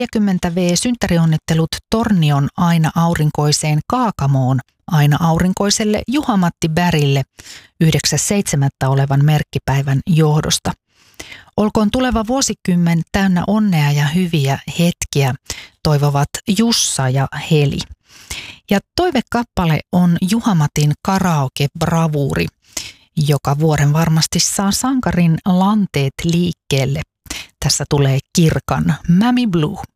40V synttärionnittelut Tornion aina aurinkoiseen Kaakamoon aina aurinkoiselle Juha-Matti Bärille 9.7. olevan merkkipäivän johdosta. Olkoon tuleva vuosikymmen täynnä onnea ja hyviä hetkiä, toivovat Jussa ja Heli. Ja toivekappale on Juha-Matin karaoke-bravuuri, joka vuoden varmasti saa sankarin lanteet liikkeelle. Tässä tulee Kirkan Mammy Blue.